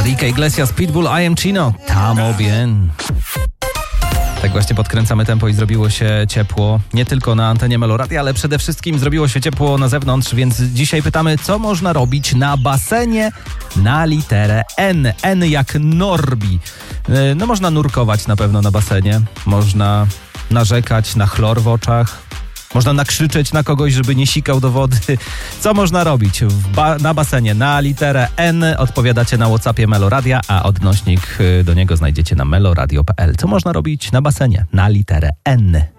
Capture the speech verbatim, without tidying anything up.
Enrique Iglesias, Pitbull, I Am Chino, Tamo Bien. Tak właśnie podkręcamy tempo i zrobiło się ciepło nie tylko na antenie Meloradia, ale przede wszystkim zrobiło się ciepło na zewnątrz, więc dzisiaj pytamy, co można robić na basenie na literę N. N jak Norbi. No można nurkować na pewno na basenie, można narzekać na chlor w oczach, można nakrzyczeć na kogoś, żeby nie sikał do wody. Co można robić w ba- na basenie na literę N? Odpowiadacie na WhatsAppie Meloradia, a odnośnik do niego znajdziecie na meloradio kropka p l. Co można robić na basenie na literę N?